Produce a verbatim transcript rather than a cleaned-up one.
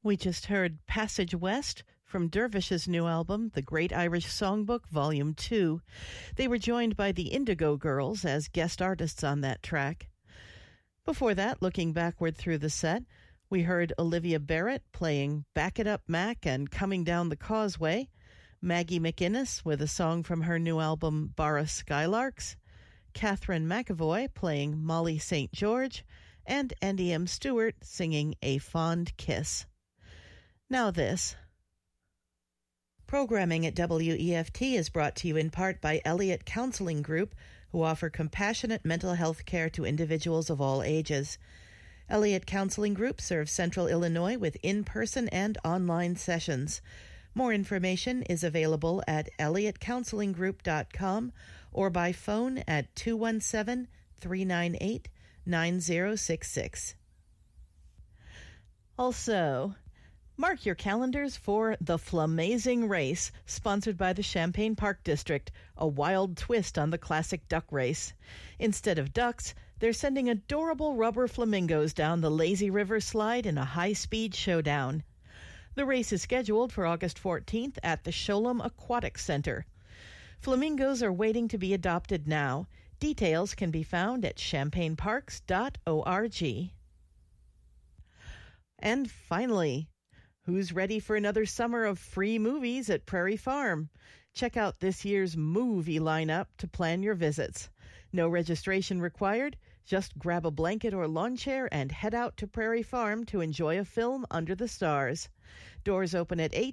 We just heard Passage West from Dervish's new album, The Great Irish Songbook, Volume two. They were joined by the Indigo Girls as guest artists on that track. Before that, looking backward through the set, we heard Olivia Barrett playing Back It Up Mac and Coming Down the Causeway, Maggie McInnes with a song from her new album, Barra Skylarks, Catherine McAvoy playing Molly Saint George, and Andy M. Stewart singing A Fond Kiss. Now this. Programming at W E F T is brought to you in part by Elliott Counseling Group, who offer compassionate mental health care to individuals of all ages. Elliott Counseling Group serves Central Illinois with in-person and online sessions. More information is available at elliott counseling group dot com or by phone at two one seven, three nine eight, nine zero six six. Also, mark your calendars for the Flamazing Race, sponsored by the Champaign Park District, a wild twist on the classic duck race. Instead of ducks, they're sending adorable rubber flamingos down the lazy river slide in a high-speed showdown. The race is scheduled for August fourteenth at the Sholem Aquatic Center. Flamingos are waiting to be adopted now. Details can be found at champaign parks dot org. And finally, who's ready for another summer of free movies at Prairie Farm? Check out this year's movie lineup to plan your visits. No registration required. Just grab a blanket or lawn chair and head out to Prairie Farm to enjoy a film under the stars. Doors open at eight.